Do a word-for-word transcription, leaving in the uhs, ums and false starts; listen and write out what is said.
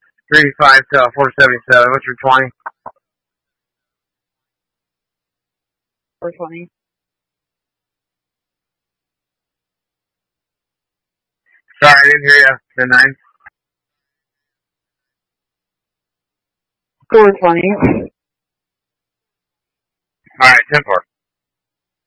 three five to four seventy-seven. What's your twenty? four twenty. Sorry, I didn't hear you. The nine. four twenty. All right, ten four.